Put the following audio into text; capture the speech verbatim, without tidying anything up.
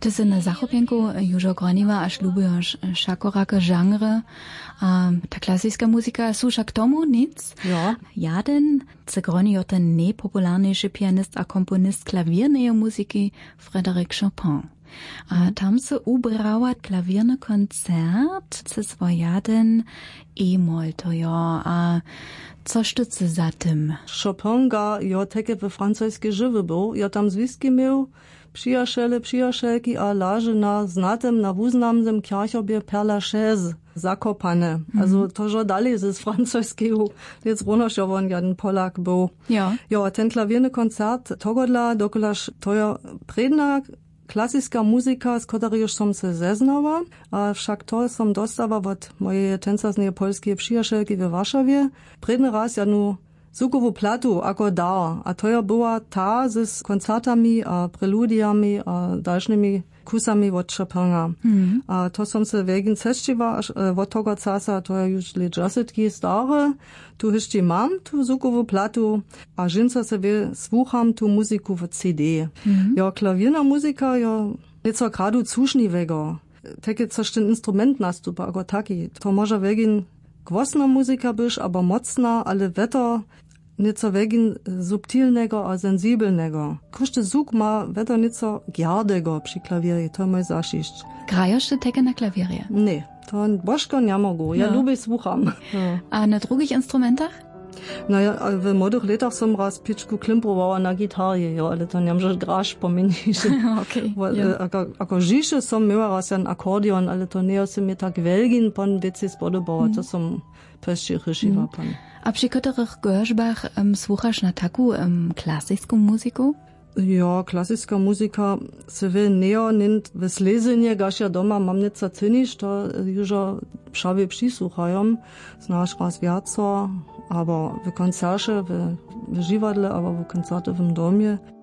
To se na zachopienku Južo Groniva až lubiš šakorake žanre. A ta klasická muzika, słucha k tomu nic? Ja. Jeden ze Groni je ten najpopularniejszy pianist a komponist klaviernej muzyki Frédéric Chopin. A tam se ubrała klavierny koncert ze swojaden e-moll to jo. A co sztyce za tym? Chopin ga jo teke we francoiskie żywy był. Ja tam zwiski miał przyjaciele, przyjacielki a laże na znatem, na wuznamnym kirchobie Père Lachaise zakopane. Mm. Also to jo dalej z francoiskiego. Jetzt runterschowon jeden Polak był. Ja. Ja, ten klavierny koncert togodla, dokolaż to jo predna klasická muzika, z ktorej już som se zeznała, a však to som dostała od mojej tencaznej polskiej przyjacielki we Warszawie. Predny raz jednu zvukovú platu ako dar, a to jo była ta z koncertami a preludiami a dalšími kusami od Chopina. Mm. A to som se wegen cestiła od tego czasu, to je już dziesięć stare, tu jeszcze mam tu zvukovú platu a žinca se ve słucham tu muziku w C D. Mm. Ja, klavierna muzika, ja, nieco gradu cuszniwego. Takie coś ten instrument nastupa, ako taki. To może wegen głosna muzika byś, aber mocna, ale weto nieco wegen subtilnego a sensibelnego. Każdy zvuk ma weto nieco giardego przy klawierie, to mój zaszyść. Grajasz ty takie na klawierie? Nie, to bożko nie mogę. Ja no. lubię słucham. Ja. A na drugich instrumentach? Naja, w młodych latach som raz piczku klimprowała na gitarze, ja, ale to nie może grasz pominić. Okej. Ako žiše som miała raz ten akordeon, ale to nie se mi tak welgin pan wieci spodobała, to som peszcie ryszywa pan. A przy których gorzbach um, słuchasz na taką um, klasicką muzykę? Ja, klasická muzika se ve neo nint ve slezenie, gaž ja doma mam nieco cyniš, to już prawie przysłuchają, znasz raz wiaco, aber w koncercie, w, w żiwadle, aber w koncercie w domie.